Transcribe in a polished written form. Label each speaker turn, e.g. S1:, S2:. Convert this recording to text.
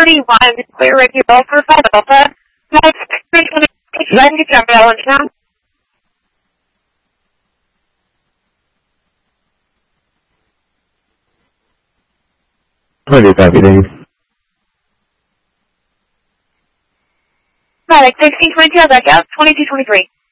S1: 641, clear radio for 5 Alpha. Next, 326, December, Allentown.
S2: Plenty of everything.
S1: Product 1622, back out, 2223.